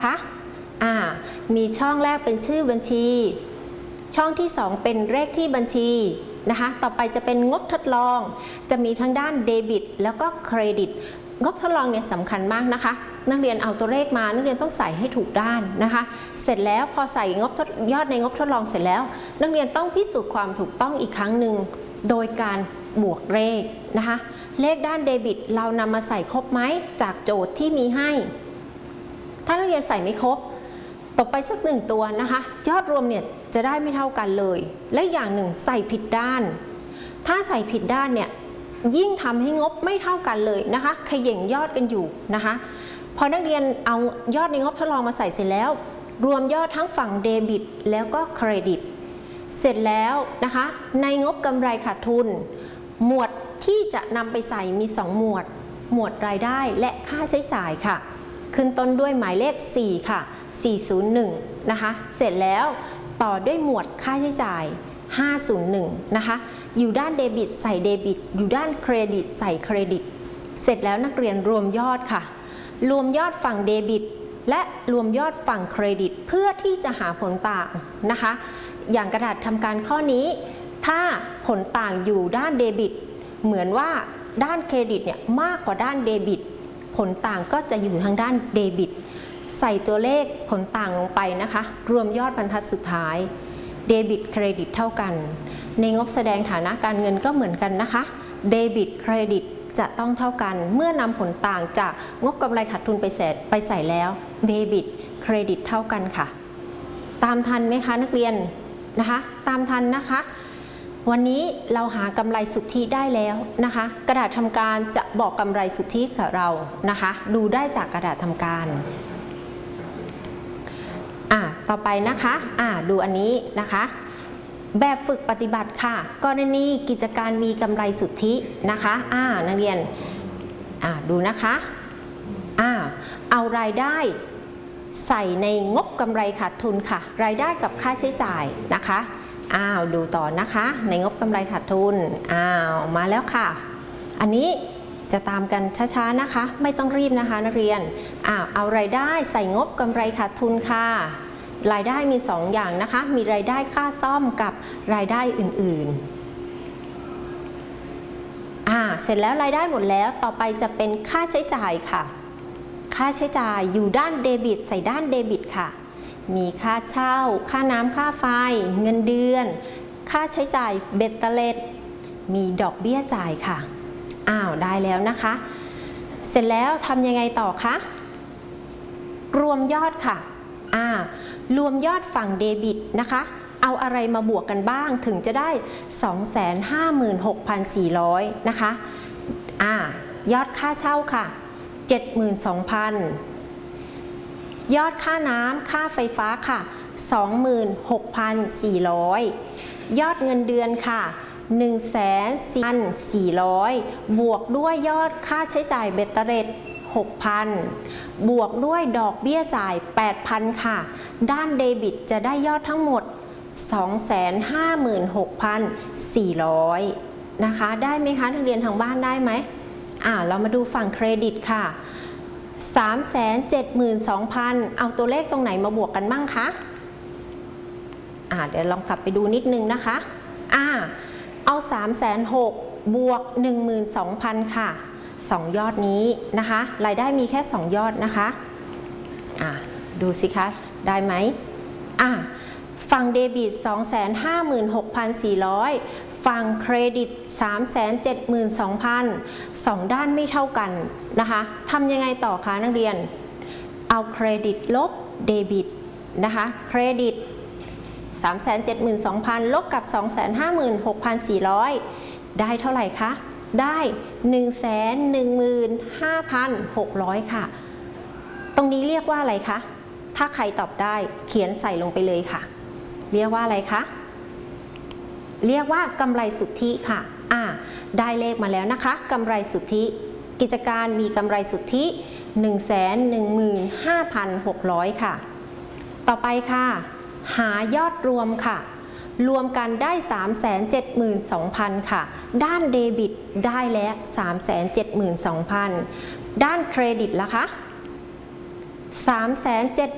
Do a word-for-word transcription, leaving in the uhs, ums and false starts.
คะอ่ามีช่องแรกเป็นชื่อบัญชีช่องที่สองเป็นเลขที่บัญชีนะคะต่อไปจะเป็นงบทดลองจะมีทั้งด้านเดบิตแล้วก็เครดิตงบทดลองเนี่ยสำคัญมากนะคะนักเรียนเอาตัวเลขมานักเรียนต้องใส่ให้ถูกด้านนะคะเสร็จแล้วพอใส่งบยอดในงบทดลองเสร็จแล้วนักเรียนต้องพิสูจน์ความถูกต้องอีกครั้งหนึ่งโดยการบวกเลขนะคะเลขด้านเดบิตเรานำมาใส่ครบไหมจากโจทย์ที่มีให้ถ้านักเรียนใส่ไม่ครบตกไปสักหนึ่งตัวนะคะยอดรวมเนี่ยจะได้ไม่เท่ากันเลยและอย่างหนึ่งใส่ผิดด้านถ้าใส่ผิดด้านเนี่ยยิ่งทำให้งบไม่เท่ากันเลยนะคะเขย่งยอดกันอยู่นะคะพอนักเรียนเอายอดในงบทดลองมาใส่เสร็จแล้วรวมยอดทั้งฝั่งเดบิตแล้วก็เครดิตเสร็จแล้วนะคะในงบกำไรขาดทุนหมวดที่จะนำไปใส่มีสองหมวดหมวดรายได้และค่าใช้จ่ายค่ะขึ้นต้นด้วยหมายเลขสี่ค่ะสี่ศูนย์หนึ่งนะคะเสร็จแล้วต่อด้วยหมวดค่าใช้จ่ายห้าศูนย์หนึ่งนะคะอยู่ด้านเดบิตใส่เดบิตอยู่ด้านเครดิตใส่เครดิตเสร็จแล้วนักเรียนรวมยอดค่ะรวมยอดฝั่งเดบิตและรวมยอดฝั่งเครดิตเพื่อที่จะหาผลต่างนะคะอย่างกระดาษทำการข้อนี้ถ้าผลต่างอยู่ด้านเดบิตเหมือนว่าด้านเครดิตเนี่ยมากกว่าด้านเดบิตผลต่างก็จะอยู่ทางด้านเดบิตใส่ตัวเลขผลต่างลงไปนะคะรวมยอดบรรทัดสุดท้ายเดบิตเครดิตเท่ากันในงบแสดงฐานะการเงินก็เหมือนกันนะคะเดบิตเครดิตจะต้องเท่ากันเมื่อนำผลต่างจากงบกำไรขาดทุนไปเสร็จไปใส่แล้วเดบิตเครดิตเท่ากันค่ะตามทันไหมคะนักเรียนนะคะตามทันนะคะวันนี้เราหากำไรสุทธิได้แล้วนะคะกระดาษทำการจะบอกกำไรสุทธิกับเรานะคะดูได้จากกระดาษทำการอ่าต่อไปนะคะอ่าดูอันนี้นะคะแบบฝึกปฏิบัติค่ะกรณีกิจการมีกำไรสุทธินะคะอ่านักเรียนอ่าดูนะคะอ่าเอารายได้ใส่ในงบกำไรขาดทุนค่ะรายได้กับค่าใช้จ่ายนะคะอ้าวดูต่อนะคะในงบกำไรขาดทุนอ้าวมาแล้วค่ะอันนี้จะตามกันช้าๆนะคะไม่ต้องรีบนะคะนักเรียนอ้าวเอารายได้ใส่งบกำไรขาดทุนค่ะรายได้มีสองอย่างนะคะมีรายได้ค่าซ่อมกับรายได้อื่นๆอ่าเสร็จแล้วรายได้หมดแล้วต่อไปจะเป็นค่าใช้จ่ายค่ะค่าใช้จ่ายอยู่ด้านเดบิตใส่ด้านเดบิตค่ะมีค่าเช่าค่าน้ำค่าไฟเงินเดือนค่าใช้จ่ายเบ็ดเตล็ดมีดอกเบี้ยจ่ายค่ะอ้าวได้แล้วนะคะเสร็จแล้วทำยังไงต่อคะรวมยอดค่ะอ่ารวมยอดฝั่งเดบิตนะคะเอาอะไรมาบวกกันบ้างถึงจะได้ สองแสนห้าหมื่นหกพันสี่ร้อย นะคะอ่ายอดค่าเช่าค่ะ เจ็ดหมื่นสองพัน ยอดค่าน้ำค่าไฟฟ้าค่ะ สองหมื่นหกพันสี่ร้อย ยอดเงินเดือนค่ะ หนึ่งแสนสี่พันสี่ร้อย บวกด้วยยอดค่าใช้จ่ายเบ็ดเตล็ดหกพัน บวกด้วยดอกเบี้ยจ่าย แปดพัน ค่ะด้านเดบิตจะได้ยอดทั้งหมด สองแสนห้าหมื่นหกพันสี่ร้อย นะคะได้ไหมคะนักเรียนทางบ้านได้ไหมอ่าเรามาดูฝั่งเครดิตค่ะ สามแสนเจ็ดหมื่นสองพัน เอาตัวเลขตรงไหนมาบวกกันบ้างคะอ่าเดี๋ยวลองกลับไปดูนิดนึงนะคะอ่าเอา สามแสนหกหมื่น บวก หนึ่งหมื่นสองพัน ค่ะสองยอดนี้นะคะรายได้มีแค่สองยอดนะคะอ่าดูสิคะได้ไหมอ่าฝั่งเดบิต สองแสนห้าหมื่นหกพันสี่ร้อย ฝั่งเครดิต สามแสนเจ็ดหมื่นสองพัน สองด้านไม่เท่ากันนะคะทำยังไงต่อคะนักเรียนเอาเครดิตลบเดบิตนะคะเครดิต สามแสนเจ็ดหมื่นสองพัน ลบกับ สองแสนห้าหมื่นหกพันสี่ร้อย ได้เท่าไหร่คะได้ หนึ่งแสนหนึ่งหมื่นห้าพันหกร้อย ค่ะตรงนี้เรียกว่าอะไรคะถ้าใครตอบได้เขียนใส่ลงไปเลยค่ะเรียกว่าอะไรคะเรียกว่ากำไรสุทธิค่ะอ่าได้เลขมาแล้วนะคะกำไรสุทธิกิจการมีกำไรสุทธิ หนึ่งแสนหนึ่งหมื่นห้าพันหกร้อย ค่ะต่อไปค่ะหายอดรวมค่ะรวมกันได้ สามแสนเจ็ดหมื่นสองพัน ค่ะด้านเดบิตได้แล้ว สามแสนเจ็ดหมื่นสองพัน ด้านเครดิตล่ะคะ สามแสนเจ็ด